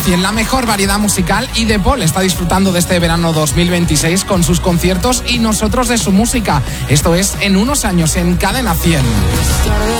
100, la mejor variedad musical, y The Paul está disfrutando de este verano 2026 con sus conciertos y nosotros de su música. Esto es En unos años en Cadena 100.